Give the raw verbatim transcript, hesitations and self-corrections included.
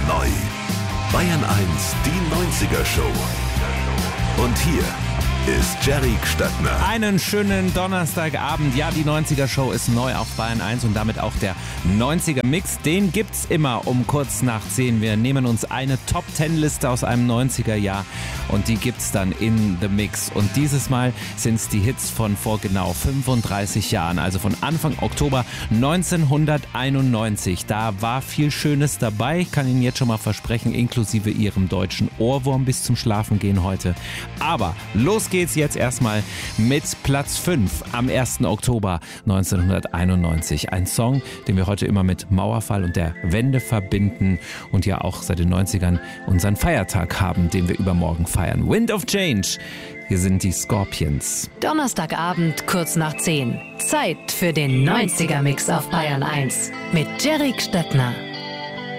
neu. Bayern eins, die neunziger Show. Und hier ist Jerry Gstattner. Einen schönen Donnerstagabend. Ja, die neunziger Show ist neu auf Bayern eins und damit auch der neunziger Mix. Den gibt's immer um kurz nach zehn. Wir nehmen uns eine Top zehn Liste aus einem neunziger Jahr und die gibt's dann in The Mix. Und dieses Mal sind's die Hits von vor genau fünfunddreißig Jahren, also von Anfang Oktober neunzehnhunderteinundneunzig. Da war viel Schönes dabei, ich kann Ihnen jetzt schon mal versprechen, inklusive Ihrem deutschen Ohrwurm bis zum Schlafengehen heute. Aber los geht's jetzt erstmal mit Platz fünf am ersten Oktober neunzehnhunderteinundneunzig. Ein Song, den wir heute immer mit Mauerfall und der Wende verbinden und ja auch seit den neunzigern unseren Feiertag haben, den wir übermorgen feiern. Wind of Change. Hier sind die Scorpions. Donnerstagabend kurz nach zehn. Zeit für den neunziger Mix auf Bayern eins mit Jerry Gstattner.